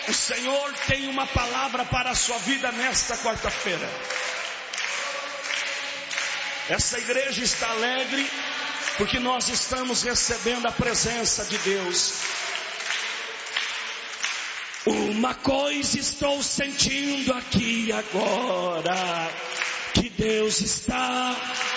O Senhor tem uma palavra para a sua vida nesta quarta-feira. Essa igreja está alegre porque nós estamos recebendo a presença de Deus. Uma coisa estou sentindo aqui agora, que Deus está